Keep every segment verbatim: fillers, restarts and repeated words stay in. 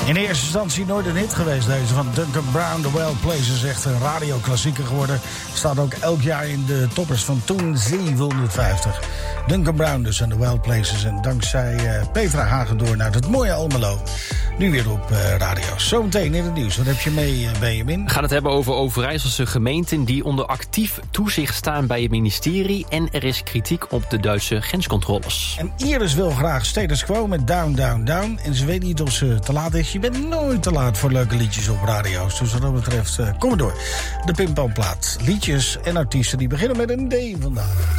In eerste instantie nooit een hit geweest, deze van Duncan Brown. The Wild Places is echt een radioklassieker geworden. Staat ook elk jaar in de toppers van toen zevenhonderdvijftig. Duncan Brown dus en The Wild Places. En dankzij uh, Petra Hagendoorn naar het mooie Almelo. Nu weer op uh, radio. Zometeen in het nieuws. Wat heb je mee, uh, Benjamin? We gaan het hebben over Overijsselse gemeenten die onder actief toezicht staan bij het ministerie. En er is kritiek op de Duitse grenscontroles. En Iris wil graag status quo met Down, Down, Down. En ze weet niet of ze te laat is. Je bent nooit te laat voor leuke liedjes op radio's. Dus wat dat betreft, uh, kom maar door. De Pimpalplaat. Liedjes en artiesten die beginnen met een D vandaag.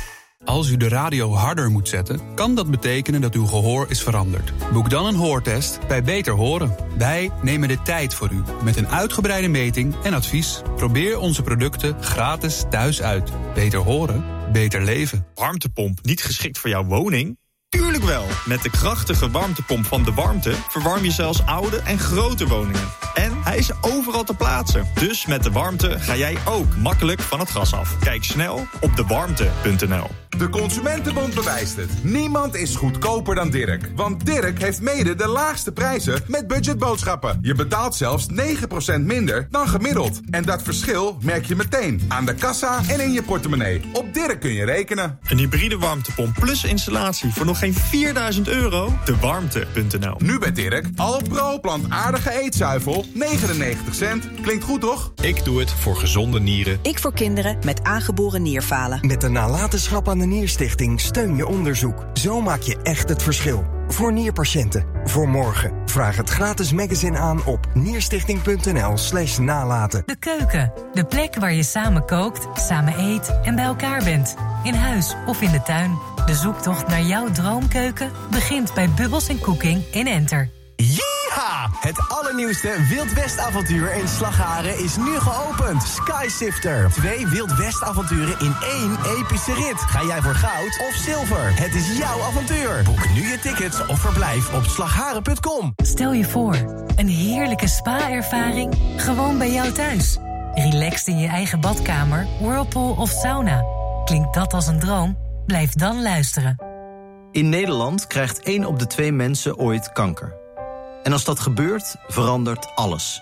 Als u de radio harder moet zetten, kan dat betekenen dat uw gehoor is veranderd. Boek dan een hoortest bij Beter Horen. Wij nemen de tijd voor u met een uitgebreide meting en advies. Probeer onze producten gratis thuis uit. Beter horen, beter leven. Warmtepomp niet geschikt voor jouw woning? Tuurlijk wel. Met de krachtige warmtepomp van De Warmte verwarm je zelfs oude en grote woningen. En hij is overal te plaatsen. Dus met De Warmte ga jij ook makkelijk van het gas af. Kijk snel op de warmte punt n l. De Consumentenbond bewijst het. Niemand is goedkoper dan Dirk. Want Dirk heeft mede de laagste prijzen met budgetboodschappen. Je betaalt zelfs negen procent minder dan gemiddeld. En dat verschil merk je meteen aan de kassa en in je portemonnee. Op Dirk kun je rekenen. Een hybride warmtepomp plus installatie voor nog geen vierduizend euro? de warmte punt n l. Nu bij Dirk, Alpro plantaardige eetzuivel, negenennegentig cent. Klinkt goed, toch? Ik doe het voor gezonde nieren. Ik voor kinderen met aangeboren nierfalen. Met de nalatenschap aan de Nierstichting steun je onderzoek. Zo maak je echt het verschil. Voor nierpatiënten. Voor morgen. Vraag het gratis magazine aan op nierstichting punt n l slash nalaten. De keuken. De plek waar je samen kookt, samen eet en bij elkaar bent. In huis of in de tuin. De zoektocht naar jouw droomkeuken begint bij Bubbles en Cooking in Enter. Yeeha! Het allernieuwste Wild West avontuur in Slagharen is nu geopend. Skysifter. Twee Wild West avonturen in één epische rit. Ga jij voor goud of zilver? Het is jouw avontuur. Boek nu je tickets of verblijf op slagharen punt com. Stel je voor, een heerlijke spa-ervaring gewoon bij jou thuis. Relaxed in je eigen badkamer, whirlpool of sauna. Klinkt dat als een droom? Blijf dan luisteren. In Nederland krijgt één op de twee mensen ooit kanker. En als dat gebeurt, verandert alles.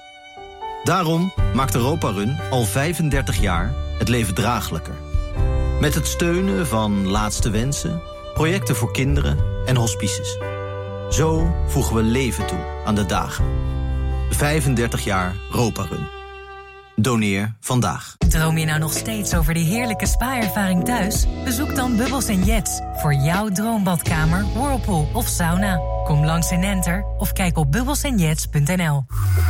Daarom maakt Europa Run al vijfendertig jaar het leven draaglijker. Met het steunen van Laatste Wensen, projecten voor kinderen en hospices. Zo voegen we leven toe aan de dagen. vijfendertig jaar Europa Run. Doneer vandaag. Droom je nou nog steeds over die heerlijke spa-ervaring thuis? Bezoek dan Bubbles en Jets voor jouw droombadkamer, whirlpool of sauna. Kom langs in Enter of kijk op bubbles en jets punt n l.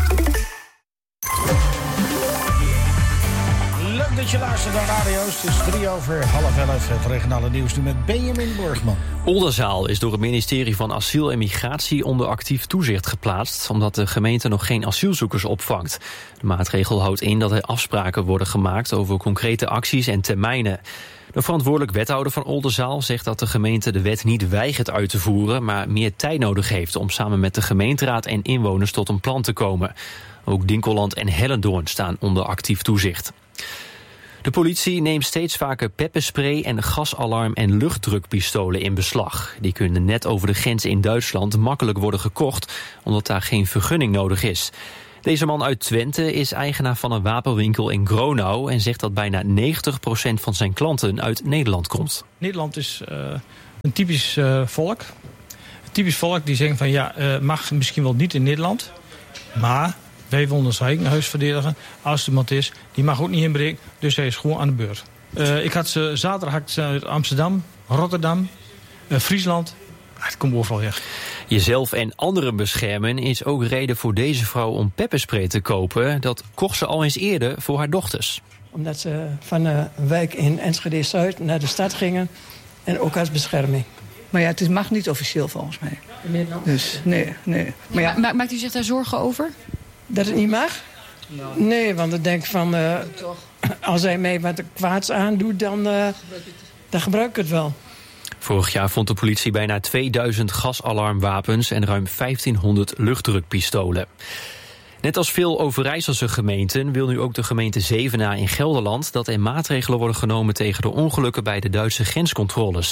Leuk dat je luistert naar radio's. Het is drie over half elf. Het regionale nieuws nu met Benjamin Borgman. Oldenzaal is door het ministerie van Asiel en Migratie onder actief toezicht geplaatst, omdat de gemeente nog geen asielzoekers opvangt. De maatregel houdt in dat er afspraken worden gemaakt over concrete acties en termijnen. De verantwoordelijk wethouder van Oldenzaal zegt dat de gemeente de wet niet weigert uit te voeren, maar meer tijd nodig heeft om samen met de gemeenteraad en inwoners tot een plan te komen. Ook Dinkeland en Hellendoorn staan onder actief toezicht. De politie neemt steeds vaker pepperspray en gasalarm- en luchtdrukpistolen in beslag. Die kunnen net over de grens in Duitsland makkelijk worden gekocht, omdat daar geen vergunning nodig is. Deze man uit Twente is eigenaar van een wapenwinkel in Gronau en zegt dat bijna negentig procent van zijn klanten uit Nederland komt. Nederland is uh, een typisch uh, volk. Een typisch volk die zegt van ja, uh, mag misschien wel niet in Nederland, maar wij willen ons eigen huis verdedigen. Als er iemand is, die mag ook niet inbreken, dus hij is gewoon aan de beurt. Uh, ik had ze zaterdag had ze uit Amsterdam, Rotterdam, uh, Friesland. Het komt overal weg. Jezelf en anderen beschermen is ook reden voor deze vrouw om pepperspray te kopen. Dat kocht ze al eens eerder voor haar dochters. Omdat ze van een wijk in Enschede-Zuid naar de stad gingen. En ook als bescherming. Maar ja, het mag niet officieel volgens mij. In Nederland? Dus nee, nee. Maar ja, ma- maakt u zich daar zorgen over? Dat het niet mag? Nou. Nee, want ik denk van... Uh, als hij mij wat kwaads aandoet, dan, uh, dan gebruik ik het wel. Vorig jaar vond de politie bijna tweeduizend gasalarmwapens en ruim vijftienhonderd luchtdrukpistolen. Net als veel Overijsselse gemeenten wil nu ook de gemeente Zevenaar in Gelderland dat er maatregelen worden genomen tegen de ongelukken bij de Duitse grenscontroles.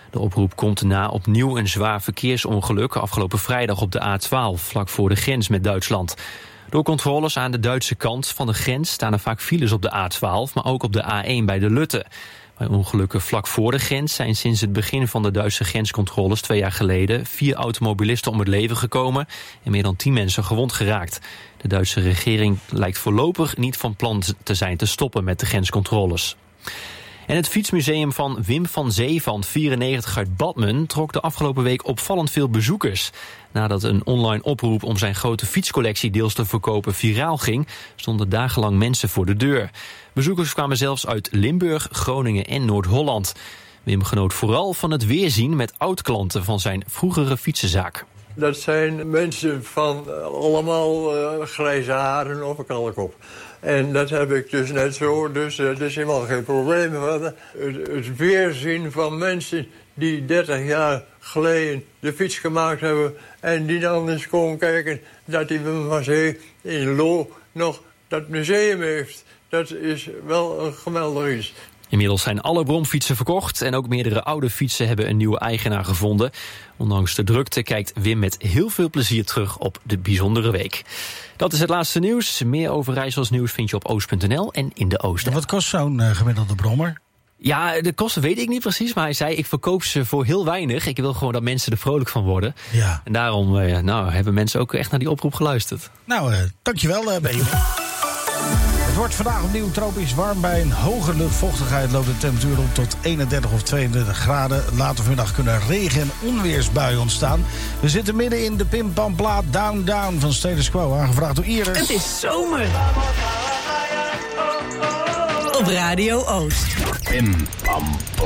De oproep komt na opnieuw een zwaar verkeersongeluk afgelopen vrijdag op de A twaalf, vlak voor de grens met Duitsland. Door controles aan de Duitse kant van de grens staan er vaak files op de A twaalf, maar ook op de A één bij de Lutte. Bij ongelukken vlak voor de grens zijn sinds het begin van de Duitse grenscontroles twee jaar geleden vier automobilisten om het leven gekomen en meer dan tien mensen gewond geraakt. De Duitse regering lijkt voorlopig niet van plan te zijn te stoppen met de grenscontroles. En het fietsmuseum van Wim van Zee van vierennegentig uit Badmen trok de afgelopen week opvallend veel bezoekers. Nadat een online oproep om zijn grote fietscollectie deels te verkopen viraal ging, stonden dagenlang mensen voor de deur. Bezoekers kwamen zelfs uit Limburg, Groningen en Noord-Holland. Wim genoot vooral van het weerzien met oud-klanten van zijn vroegere fietsenzaak. Dat zijn mensen van allemaal uh, grijze haren op een kalkop. En dat heb ik dus net zo, dus uh, dat is helemaal geen probleem. Het, het weerzien van mensen die dertig jaar geleden de fiets gemaakt hebben en die dan eens komen kijken dat die Wim van Zee in Loo nog dat museum heeft. Dat is wel een geweldig iets. Inmiddels zijn alle bromfietsen verkocht en ook meerdere oude fietsen hebben een nieuwe eigenaar gevonden. Ondanks de drukte kijkt Wim met heel veel plezier terug op de bijzondere week. Dat is het laatste nieuws. Meer over Rijssels nieuws vind je op oost punt n l en in de Oost. En wat kost zo'n uh, gemiddelde brommer? Ja, de kosten weet ik niet precies, maar hij zei ik verkoop ze voor heel weinig. Ik wil gewoon dat mensen er vrolijk van worden. Ja. En daarom uh, nou, hebben mensen ook echt naar die oproep geluisterd. Nou, uh, dankjewel uh, Ben. Het wordt vandaag opnieuw tropisch warm. Bij een hoge luchtvochtigheid loopt de temperatuur op tot eenendertig of tweeëntwintig graden. Later vanmiddag kunnen regen- en onweersbuien ontstaan. We zitten midden in de Pim Pam Plaat Down Down van Status Quo. Aangevraagd door Iris. Het is zomer. Op Radio Oost. Pim Pam